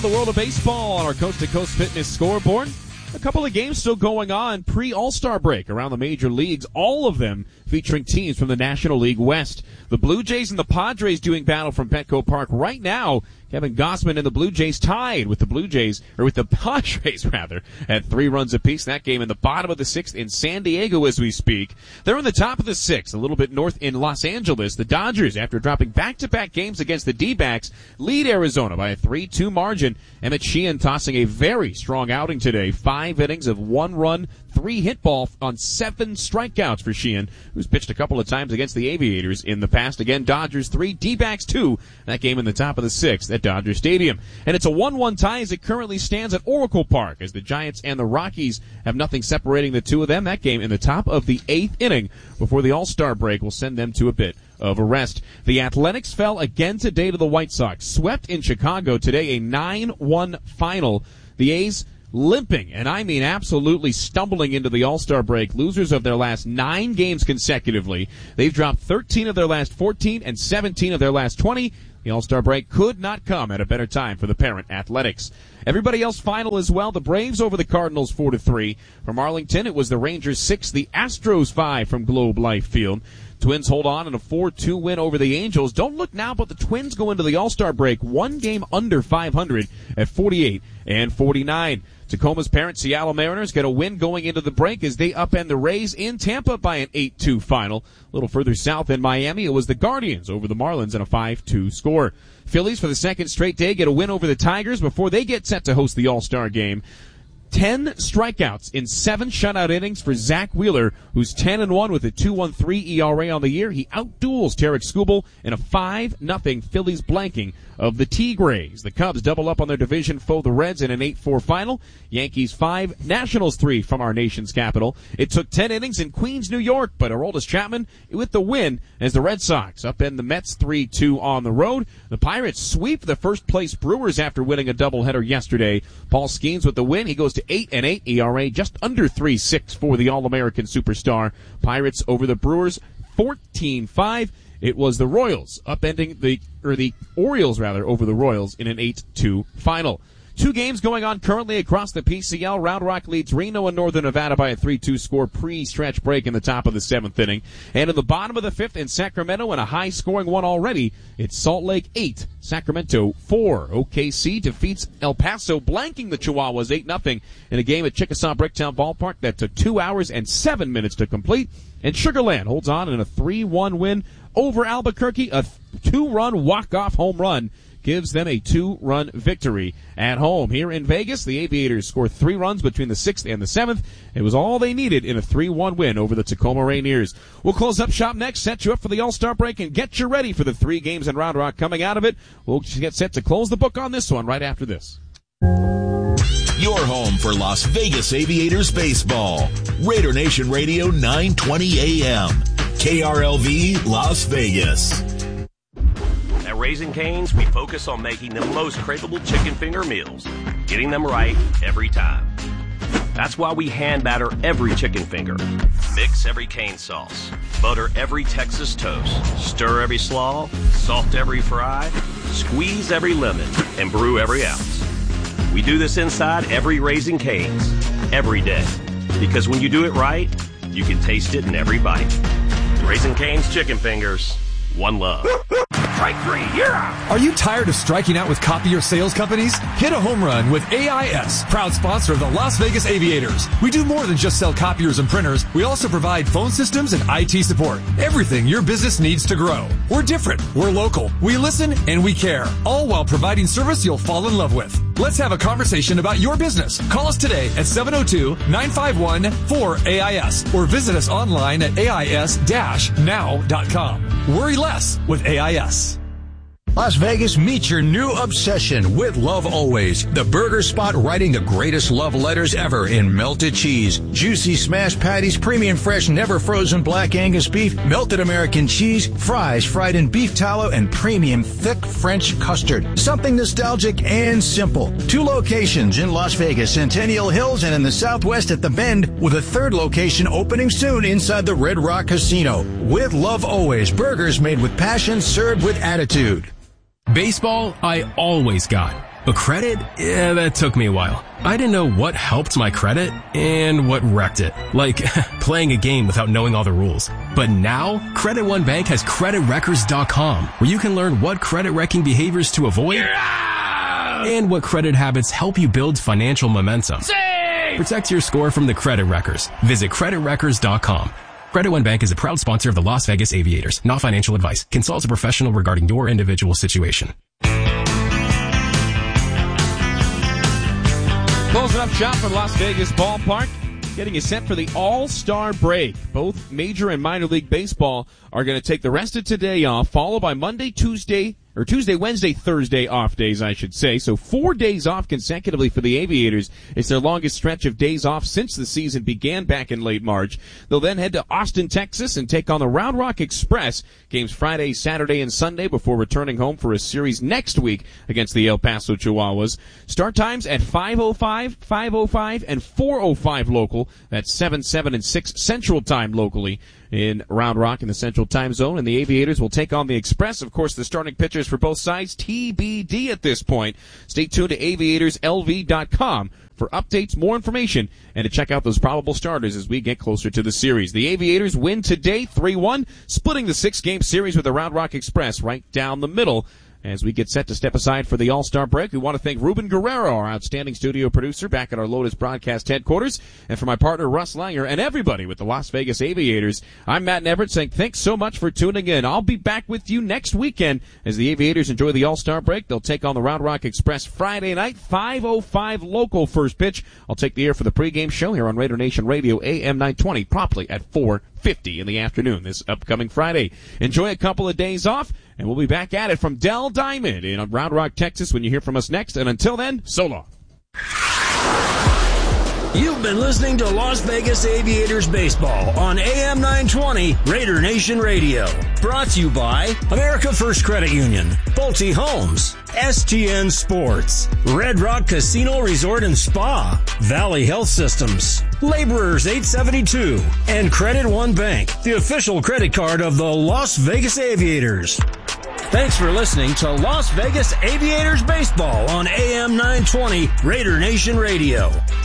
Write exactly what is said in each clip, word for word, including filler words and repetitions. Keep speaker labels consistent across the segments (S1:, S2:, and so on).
S1: The world of baseball on our Coast to Coast Fitness scoreboard. A couple of games still going on pre-All-Star break around the major leagues, all of them featuring teams from the National League West. The Blue Jays and the Padres doing battle from Petco Park right now. Kevin Gausman and the Blue Jays tied with the Blue Jays, or with the Padres rather, at three runs apiece. That game in the bottom of the sixth in San Diego as we speak. They're in the top of the sixth, a little bit north in Los Angeles. The Dodgers, after dropping back-to-back games against the D-backs, lead Arizona by a three two margin. Emmett Sheehan tossing a very strong outing today. Five innings of one run, three hit ball on seven strikeouts for Sheehan, who's pitched a couple of times against the Aviators in the past. Again, Dodgers three, D-backs two. That game in the top of the sixth at Dodger Stadium. And it's a one one tie as it currently stands at Oracle Park, as the Giants and the Rockies have nothing separating the two of them. That game in the top of the eighth inning before the All-Star break will send them to a bit of a rest. The Athletics fell again today to the White Sox. Swept in Chicago today, a nine one final. The A's limping, and I mean absolutely stumbling into the All-Star break. Losers of their last nine games consecutively. They've dropped thirteen of their last fourteen and seventeen of their last twenty. The All-Star break could not come at a better time for the parent Athletics. Everybody else final as well. The Braves over the Cardinals four to three. From Arlington, it was the Rangers six, the Astros five from Globe Life Field. Twins hold on in a four two win over the Angels. Don't look now, but the Twins go into the All-Star break one game under five hundred at forty-eight and forty-nine. Tacoma's parent Seattle Mariners get a win going into the break as they upend the Rays in Tampa by an eight two final. A little further south in Miami, it was the Guardians over the Marlins in a five two score. Phillies for the second straight day get a win over the Tigers before they get set to host the All-Star game. Ten strikeouts in seven shutout innings for Zach Wheeler, who's ten and one with a two one three E R A on the year. He outduels Tarek Skubal in a five nothing Phillies blanking of the Tigres. The Cubs double up on their division foe, the Reds, in an eight four final. Yankees five, Nationals three from our nation's capital. It took ten innings in Queens, New York, but Aroldis Chapman with the win as the Red Sox upend the Mets three two on the road. The Pirates sweep the first-place Brewers after winning a doubleheader yesterday. Paul Skeens with the win. He goes to eight and eight E R A, just under three six for the All-American superstar. Pirates over the Brewers fourteen five. It was the Royals upending the, or the Orioles rather, over the Royals in an eight two final. Two games going on currently across the P C L. Round Rock leads Reno and Northern Nevada by a three two score pre-stretch break in the top of the seventh inning. And in the bottom of the fifth in Sacramento, and a high-scoring one already, it's Salt Lake eight, Sacramento four. O K C defeats El Paso, blanking the Chihuahuas eight nothing in a game at Chickasaw Bricktown Ballpark that took two hours and seven minutes to complete. And Sugar Land holds on in a three one win over Albuquerque. A two-run walk-off home run gives them a two-run victory at home. Here in Vegas, the Aviators scored three runs between the sixth and the seventh. It was all they needed in a three one win over the Tacoma Rainiers. We'll close up shop next, set you up for the All-Star break, and get you ready for the three games in Round Rock coming out of it. We'll get set to close the book on this one right after this.
S2: Your home for Las Vegas Aviators baseball. Raider Nation Radio nine twenty A M. K R L V Las Vegas.
S3: At Raising Cane's, we focus on making the most craveable chicken finger meals, getting them right every time. That's why we hand batter every chicken finger, mix every cane sauce, butter every Texas toast, stir every slaw, salt every fry, squeeze every lemon, and brew every ounce. We do this inside every Raising Cane's, every day. Because when you do it right, you can taste it in every bite. Raising Cane's Chicken Fingers, one love.
S4: Strike three, yeah! Are you tired of striking out with copier sales companies? Hit a home run with A I S, proud sponsor of the Las Vegas Aviators. We do more than just sell copiers and printers. We also provide phone systems and I T support. Everything your business needs to grow. We're different. We're local. We listen and we care. All while providing service you'll fall in love with. Let's have a conversation about your business. Call us today at seven oh two, nine five one, four A I S or visit us online at A I S dash now dot com. Worry less with A I S.
S5: Las Vegas, meet your new obsession with Love Always, the burger spot writing the greatest love letters ever in melted cheese, juicy smashed patties, premium fresh never frozen black Angus beef, melted American cheese, fries fried in beef tallow, and premium thick French custard. Something nostalgic and simple. Two locations in Las Vegas, Centennial Hills, and in the Southwest at The Bend, with a third location opening soon inside the Red Rock Casino. With Love Always, burgers made with passion, served with attitude.
S6: Baseball, I always got. But credit, yeah, that took me a while. I didn't know what helped my credit and what wrecked it. Like playing a game without knowing all the rules. But now, Credit One Bank has credit wreckers dot com, where you can learn what credit wrecking behaviors to avoid yeah! and what credit habits help you build financial momentum. Safe! Protect your score from the credit wreckers. Visit credit wreckers dot com. Credit One Bank is a proud sponsor of the Las Vegas Aviators. Not financial advice. Consult a professional regarding your individual situation.
S1: Closing up shop for Las Vegas Ballpark, getting you set for the All-Star break. Both Major and Minor League Baseball are going to take the rest of today off, followed by Monday, Tuesday, or Tuesday, Wednesday, Thursday off days, I should say. So four days off consecutively for the Aviators. It's their longest stretch of days off since the season began back in late March. They'll then head to Austin, Texas and take on the Round Rock Express. Games Friday, Saturday, and Sunday before returning home for a series next week against the El Paso Chihuahuas. Start times at five oh five, five oh five, and four oh five local. That's seven, seven, and six Central Time locally in Round Rock in the Central Time Zone. And the Aviators will take on the Express. Of course, the starting pitchers for both sides, T B D at this point. Stay tuned to aviators L V dot com for updates, more information, and to check out those probable starters as we get closer to the series. The Aviators win today three one, splitting the six-game series with the Round Rock Express right down the middle. As we get set to step aside for the All-Star break, we want to thank Ruben Guerrero, our outstanding studio producer back at our Lotus Broadcast headquarters, and for my partner Russ Langer and everybody with the Las Vegas Aviators. I'm Matt Neverett saying thanks so much for tuning in. I'll be back with you next weekend as the Aviators enjoy the All-Star break. They'll take on the Round Rock Express Friday night, five oh five local first pitch. I'll take the air for the pregame show here on Raider Nation Radio A M nine twenty, promptly at four fifty in the afternoon this upcoming Friday. Enjoy a couple of days off, and we'll be back at it from Dell Diamond in Round Rock, Texas when you hear from us next. And until then, so long.
S7: You've been listening to Las Vegas Aviators Baseball on A M nine twenty Raider Nation Radio. Brought to you by America First Credit Union, Pulte Homes, S T N Sports, Red Rock Casino Resort and Spa, Valley Health Systems, Laborers eight seventy-two, and Credit One Bank, the official credit card of the Las Vegas Aviators. Thanks for listening to Las Vegas Aviators Baseball on A M nine twenty Raider Nation Radio.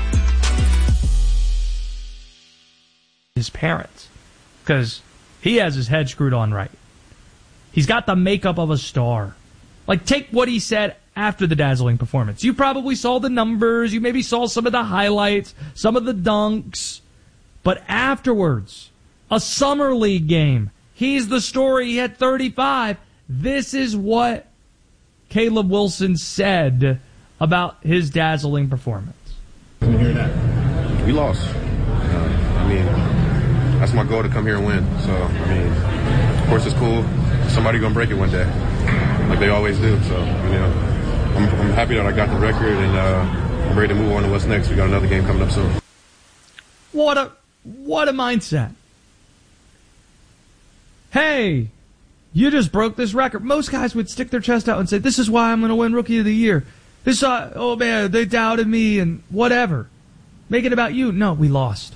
S8: His parents, because he has his head screwed on right. He's got the makeup of a star. Like, take what he said after the dazzling performance. You probably saw the numbers, you maybe saw some of the highlights, some of the dunks, but afterwards, a summer league game, he's the story, he had thirty-five. This is what Caleb Wilson said about his dazzling performance.
S9: You hear that? We lost. Uh, I mean, that's my goal, to come here and win. So, I mean, of course it's cool. Somebody gonna break it one day, like they always do. So, you know, I'm, I'm happy that I got the record, and uh, I'm ready to move on to what's next. We got another game coming up soon.
S8: What a what a mindset! Hey, you just broke this record. Most guys would stick their chest out and say, "This is why I'm going to win Rookie of the Year." This, uh, oh man, they doubted me and whatever. Make it about you. No, we lost.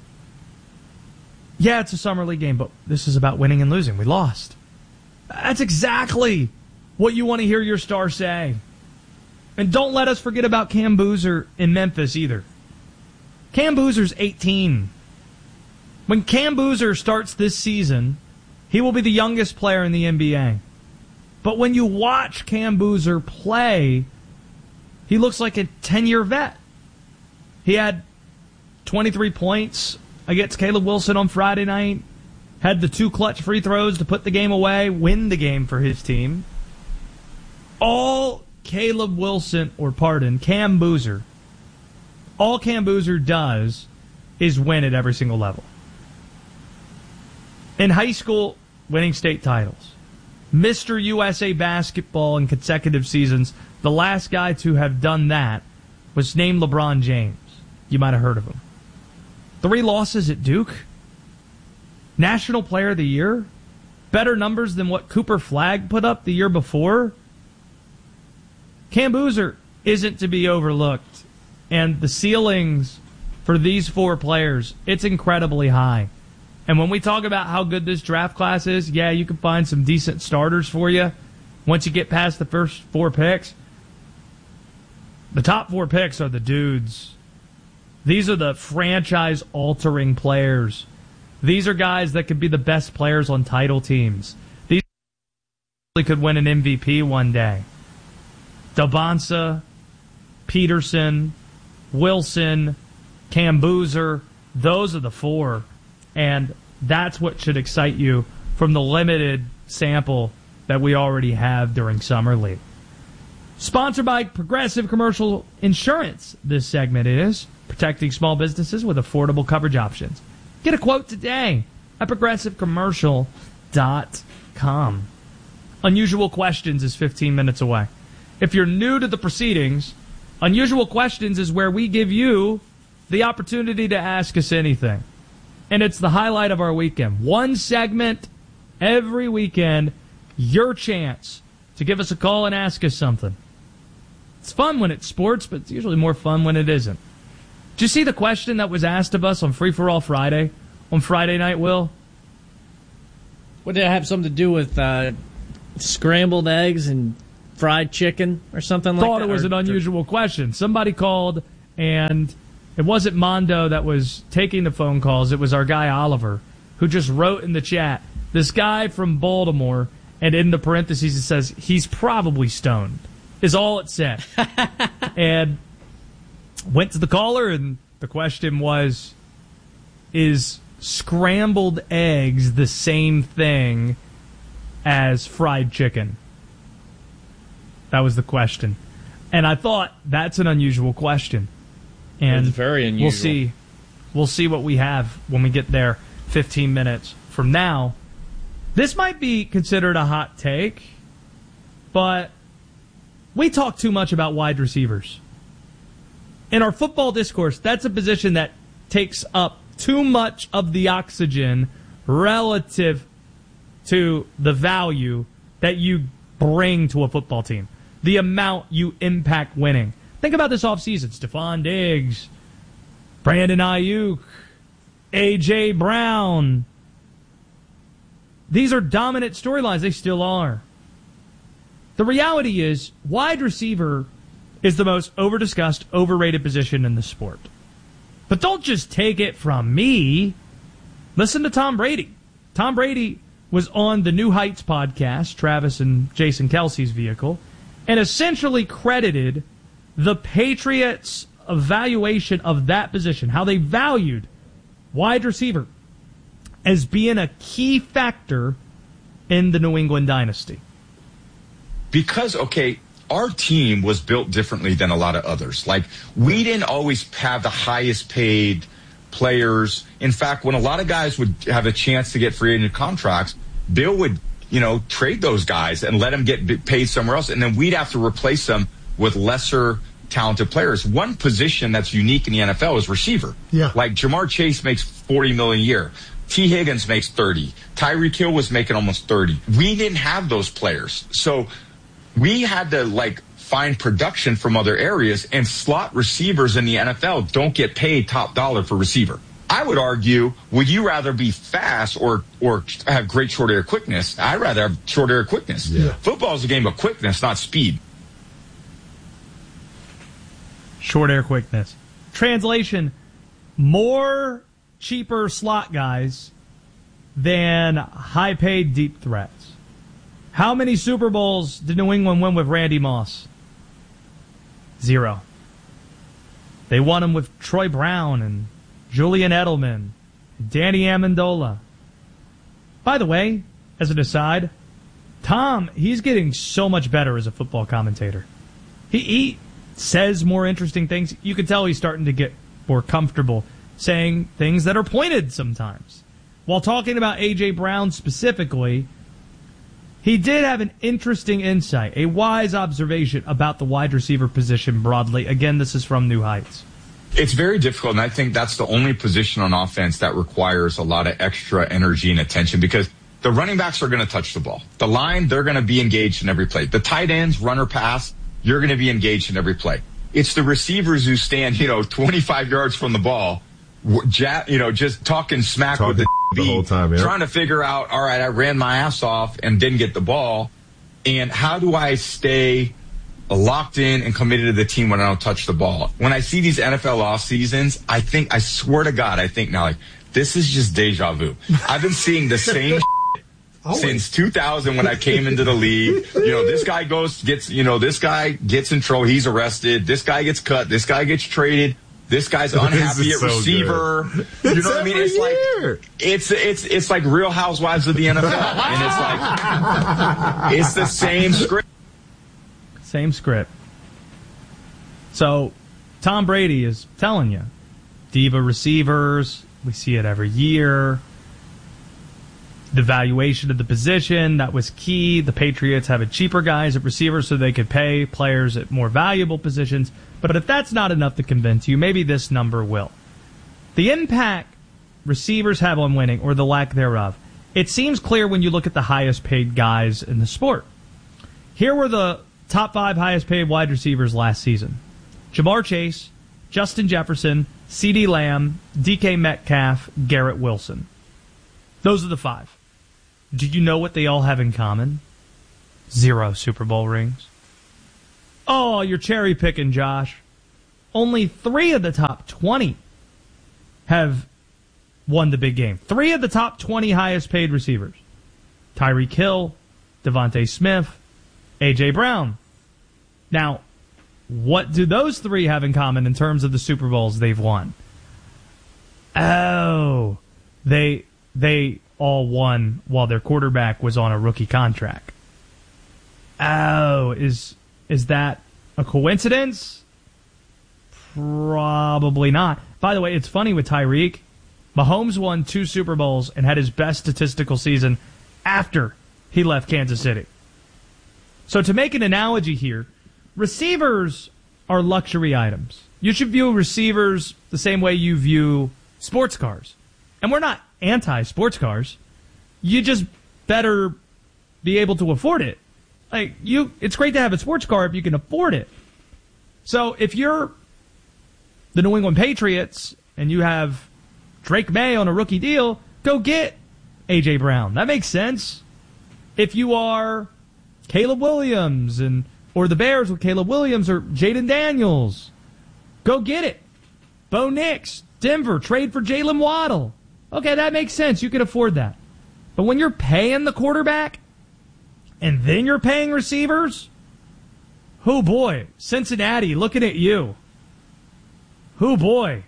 S8: Yeah, it's a summer league game, but this is about winning and losing. We lost. That's exactly what you want to hear your star say. And don't let us forget about Cam Boozer in Memphis either. Cam Boozer's eighteen. When Cam Boozer starts this season, he will be the youngest player in the N B A. But when you watch Cam Boozer play, he looks like a ten-year vet. He had twenty-three points against Caleb Wilson on Friday night, had the two clutch free throws to put the game away, win the game for his team. All Caleb Wilson, or pardon, Cam Boozer, all Cam Boozer does is win at every single level. In high school, winning state titles. Mister U S A basketball in consecutive seasons. The last guy to have done that was named LeBron James. You might have heard of him. Three losses at Duke. National Player of the Year. Better numbers than what Cooper Flagg put up the year before. Cam Boozer isn't to be overlooked. And the ceilings for these four players, it's incredibly high. And when we talk about how good this draft class is, yeah, you can find some decent starters for you once you get past the first four picks. The top four picks are the dudes. These are the franchise-altering players. These are guys that could be the best players on title teams. These could win an M V P one day. Dabonsa, Peterson, Wilson, Cam Boozer, those are the four. And that's what should excite you from the limited sample that we already have during Summer League. Sponsored by Progressive Commercial Insurance, this segment is protecting small businesses with affordable coverage options. Get a quote today at progressive commercial dot com. Unusual Questions is fifteen minutes away. If you're new to the proceedings, Unusual Questions is where we give you the opportunity to ask us anything. And it's the highlight of our weekend. One segment every weekend, your chance to give us a call and ask us something. It's fun when it's sports, but it's usually more fun when it isn't. Did you see the question that was asked of us on Free For All Friday, on Friday night, Will?
S10: What did it have something to do with uh, scrambled eggs and fried chicken or something like that?
S8: Thought it was
S10: or,
S8: an unusual question. Somebody called, and it wasn't Mondo that was taking the phone calls. It was our guy Oliver, who just wrote in the chat, this guy from Baltimore, and in the parentheses it says, he's probably stoned, is all it said. And went to the caller, and the question was, is scrambled eggs the same thing as fried chicken? That was the question. And I thought, that's an unusual question. And
S10: it's very unusual.
S8: We'll see. We'll see what we have when we get there fifteen minutes from now. This might be considered a hot take, but we talk too much about wide receivers. In our football discourse, that's a position that takes up too much of the oxygen relative to the value that you bring to a football team, the amount you impact winning. Think about this offseason. Stephon Diggs, Brandon Ayuk, A J. Brown. These are dominant storylines. They still are. The reality is, wide receiver is the most over-discussed, overrated position in the sport. But don't just take it from me. Listen to Tom Brady. Tom Brady was on the New Heights podcast, Travis and Jason Kelsey's vehicle, and essentially credited the Patriots' evaluation of that position, how they valued wide receiver, as being a key factor in the New England dynasty.
S11: Because, okay, our team was built differently than a lot of others. Like, we didn't always have the highest paid players. In fact, when a lot of guys would have a chance to get free agent contracts, Bill would, you know, trade those guys and let them get paid somewhere else. And then we'd have to replace them with lesser talented players. One position that's unique in the N F L is receiver.
S12: Yeah.
S11: Like Jamar Chase makes forty million dollars a year. T. Higgins makes thirty. Tyreek Hill was making almost thirty. We didn't have those players. So we had to, like, find production from other areas, and slot receivers in the N F L don't get paid top dollar for receiver. I would argue, would you rather be fast or or have great short air quickness? I'd rather have short air quickness.
S12: Yeah.
S11: Football is a game of quickness, not speed.
S8: Short air quickness. Translation, more cheaper slot guys than high-paid deep threats. How many Super Bowls did New England win with Randy Moss? Zero. They won them with Troy Brown and Julian Edelman, and Danny Amendola. By the way, as an aside, Tom, he's getting so much better as a football commentator. He, he says more interesting things. You can tell he's starting to get more comfortable saying things that are pointed sometimes. While talking about A J. Brown specifically, he did have an interesting insight, a wise observation about the wide receiver position broadly. Again, this is from New Heights.
S11: It's very difficult, and I think that's the only position on offense that requires a lot of extra energy and attention, because the running backs are going to touch the ball. The line, they're going to be engaged in every play. The tight ends, run or pass, you're going to be engaged in every play. It's the receivers who stand, you know, twenty-five yards from the ball, you know, just talking smack talking with the,
S12: the whole time, yeah.
S11: Trying to figure out, all right, I ran my ass off and didn't get the ball, and how do I stay locked in and committed to the team when I don't touch the ball. When I see these N F L off seasons, I think, I swear to God, I think now, like, this is just deja vu. I've been seeing the same since two thousand when I came into the league. You know, this guy goes, gets, you know, this guy gets in trouble, he's arrested, this guy gets cut, this guy gets traded, this guy's unhappy at so receiver. Good. You know what I mean? It's year. like it's it's it's like Real Housewives of the N F L. And it's like it's the same script.
S8: Same script. So Tom Brady is telling you, diva receivers, we see it every year. The valuation of the position, that was key. The Patriots have a cheaper guys at receivers so they could pay players at more valuable positions. But if that's not enough to convince you, maybe this number will. The impact receivers have on winning, or the lack thereof, it seems clear when you look at the highest paid guys in the sport. Here were the top five highest paid wide receivers last season. Jamar Chase, Justin Jefferson, CeeDee Lamb, D K Metcalf, Garrett Wilson. Those are the five. Do you know what they all have in common? Zero Super Bowl rings. Oh, you're cherry picking, Josh. Only three of the top twenty have won the big game. Three of the top twenty highest paid receivers. Tyreek Hill, Devontae Smith, A J Brown. Now, what do those three have in common in terms of the Super Bowls they've won? Oh, they they all won while their quarterback was on a rookie contract. Oh, is is that a coincidence? Probably not. By the way, it's funny with Tyreek. Mahomes won two Super Bowls and had his best statistical season after he left Kansas City. So to make an analogy here, receivers are luxury items. You should view receivers the same way you view sports cars. And we're not anti-sports cars. You just better be able to afford it. Like you, it's great to have a sports car if you can afford it. So if you're the New England Patriots and you have Drake May on a rookie deal, go get A J Brown. That makes sense. If you are Caleb Williams and or the Bears with Caleb Williams or Jaden Daniels, go get it. Bo Nix, Denver, trade for Jalen Waddle. Okay, that makes sense. You can afford that. But when you're paying the quarterback and then you're paying receivers, oh boy, Cincinnati, looking at you. Oh boy.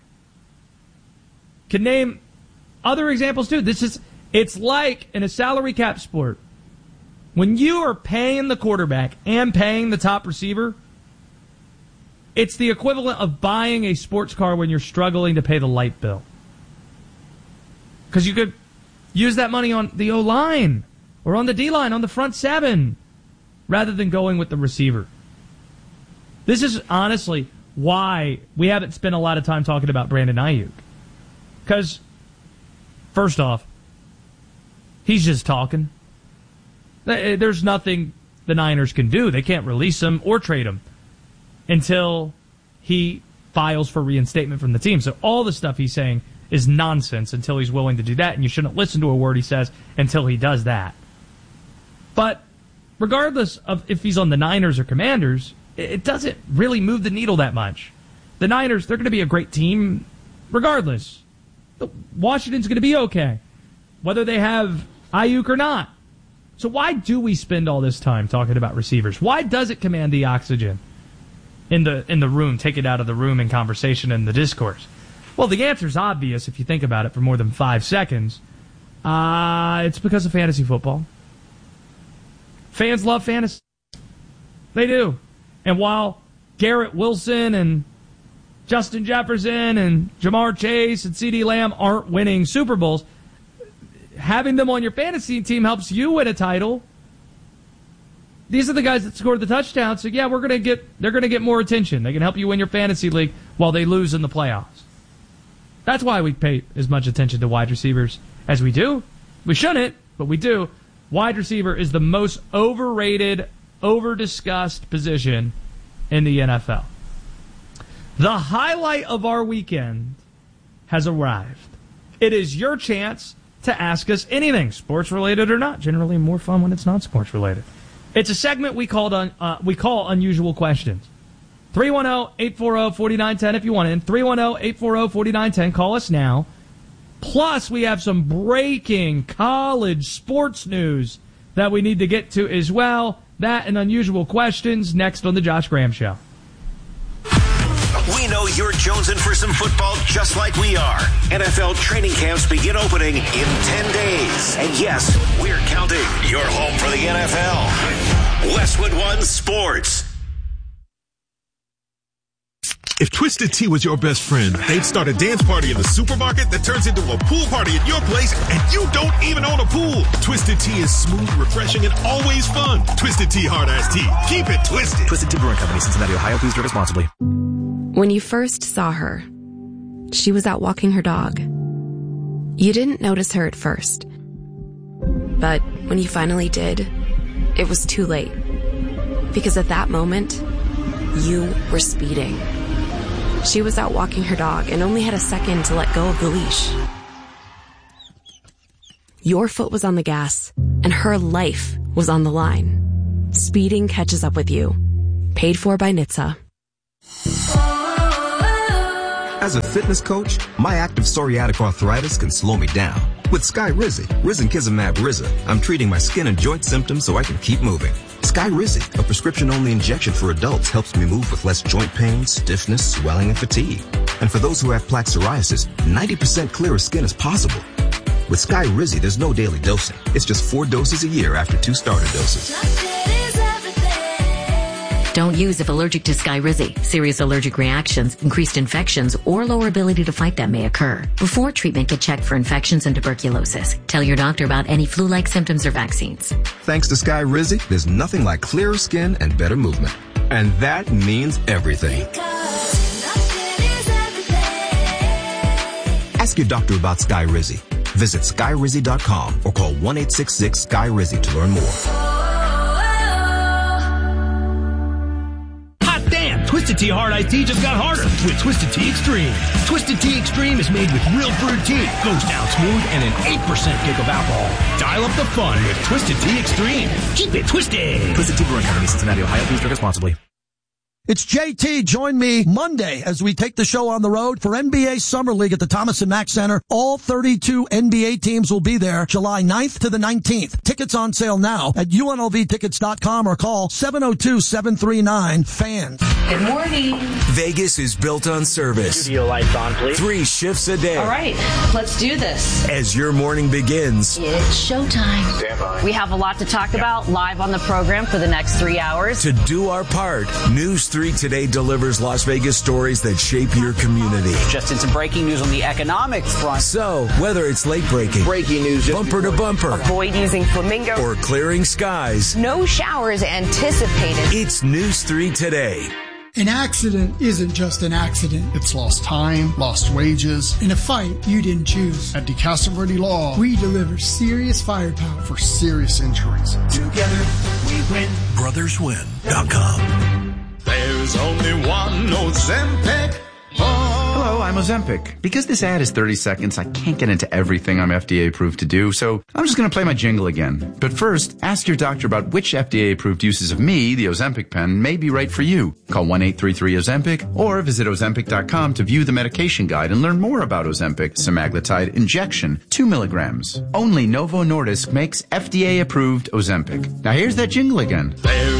S8: Can name other examples too. This is, it's like in a salary cap sport. When you are paying the quarterback and paying the top receiver, it's the equivalent of buying a sports car when you're struggling to pay the light bill. Because you could use that money on the O-line or on the D-line, on the front seven, rather than going with the receiver. This is honestly why we haven't spent a lot of time talking about Brandon Ayuk. Because, first off, he's just talking. There's nothing the Niners can do. They can't release him or trade him until he files for reinstatement from the team. So all the stuff he's saying is nonsense until he's willing to do that, and you shouldn't listen to a word he says until he does that. But regardless of if he's on the Niners or Commanders, it doesn't really move the needle that much. The Niners, they're going to be a great team regardless. Washington's going to be okay, whether they have Ayuk or not. So why do we spend all this time talking about receivers? Why does it command the oxygen in the in the room, take it out of the room in conversation and the discourse? Well, the answer's obvious if you think about it for more than five seconds. Uh, it's because of fantasy football. Fans love fantasy. They do. And while Garrett Wilson and Justin Jefferson and Jamar Chase and CeeDee Lamb aren't winning Super Bowls, having them on your fantasy team helps you win a title. These are the guys that scored the touchdown, so yeah, we're gonna get they're gonna get more attention. They can help you win your fantasy league while they lose in the playoffs. That's why we pay as much attention to wide receivers as we do. We shouldn't, but we do. Wide receiver is the most overrated, over-discussed position in the N F L. The highlight of our weekend has arrived. It is your chance to ask us anything, sports-related or not. Generally more fun when it's not sports-related. It's a segment we called un, uh, we call Unusual Questions. three one zero, eight four zero, four nine one zero if you want in. three one zero, eight four zero, four nine one zero. Call us now. Plus, we have some breaking college sports news that we need to get to as well. That and Unusual Questions next on the Josh Graham Show.
S12: We know you're jonesing for some football just like we are. N F L training camps begin opening in ten days. And yes, we're counting. You're home for the N F L. Westwood One Sports.
S13: If Twisted Tea was your best friend, they'd start a dance party in the supermarket that turns into a pool party at your place, and you don't even own a pool. Twisted Tea is smooth, refreshing, and always fun. Twisted Tea Hard Iced Tea. Keep it twisted.
S14: Twisted Tea Brewing Company, Cincinnati, Ohio. Please drink responsibly.
S15: When you first saw her, she was out walking her dog. You didn't notice her at first. But when you finally did, it was too late. Because at that moment, you were speeding. She was out walking her dog and only had a second to let go of the leash. Your foot was on the gas, and her life was on the line. Speeding catches up with you. Paid for by N H T S A.
S16: As a fitness coach, my active psoriatic arthritis can slow me down. With Skyrizi, Risankizumab Riza, I'm treating my skin and joint symptoms so I can keep moving. Skyrizi, a prescription-only injection for adults, helps me move with less joint pain, stiffness, swelling, and fatigue. And for those who have plaque psoriasis, ninety percent clearer skin is possible. With Skyrizi, there's no daily dosing. It's just four doses a year after two starter doses.
S17: Don't use if allergic to Skyrizi. Serious allergic reactions, increased infections, or lower ability to fight them may occur. Before treatment, get checked for infections and tuberculosis. Tell your doctor about any flu-like symptoms or vaccines.
S16: Thanks to Skyrizi, there's nothing like clearer skin and better movement. And that means everything. Ask your doctor about Skyrizi. Visit Skyrizi dot com or call one eight six six Sky Rizzi to learn more.
S18: Twisted Tea Hard Iced Tea just got harder with Twisted Tea Extreme. Twisted Tea Extreme is made with real brewed tea, goes down smooth, and an eight percent kick of alcohol. Dial up the fun with Twisted Tea Extreme. Keep it twisted.
S14: Twisted Tea Brewing Company, Cincinnati, Ohio. Please drink responsibly.
S19: It's J T. Join me Monday as we take the show on the road for N B A Summer League at the Thomas and Mack Center. All thirty-two N B A teams will be there July ninth to the nineteenth. Tickets on sale now at U N L V tickets dot com or call seven oh two, seven three nine, FANS.
S20: Good morning.
S21: Vegas is built on service.
S20: Studio lights on, please.
S21: Three shifts a day.
S20: All right, let's do this.
S21: As your morning begins.
S20: It's showtime.
S21: Stand by.
S22: We have a lot to talk about live on the program for the next three hours.
S21: To do our part, News three Today delivers Las Vegas stories that shape your community.
S23: Just in some breaking news on the economic front.
S21: So, whether it's late breaking,
S23: breaking news,
S21: bumper to bumper,
S22: avoid using flamingo,
S21: or clearing skies,
S22: no showers anticipated.
S21: It's News three Today.
S24: An accident isn't just an accident. It's lost time, lost wages, in a fight you didn't choose. At DeCastro Verde Law, we deliver serious firepower for serious injuries.
S25: Together we win. brothers win dot com.
S26: There's only one Ozempic. Oh.
S27: Hello, I'm Ozempic. Because this ad is thirty seconds, I can't get into everything I'm F D A approved to do, so I'm just going to play my jingle again. But first, ask your doctor about which F D A approved uses of me, the Ozempic pen, may be right for you. Call one eight three three Ozempic or visit Ozempic dot com to view the medication guide and learn more about Ozempic semaglutide injection, two milligrams. Only Novo Nordisk makes F D A approved Ozempic. Now here's that jingle again.
S26: There's